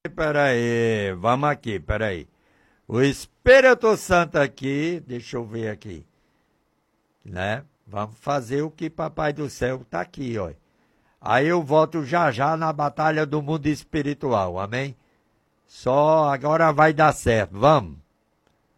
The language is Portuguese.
Peraí, vamos aqui, peraí. O Espírito Santo aqui, deixa eu ver aqui, né? Vamos fazer o que Papai do Céu tá aqui, ó. Aí eu volto já já na batalha do mundo espiritual, amém? Só agora vai dar certo, vamos.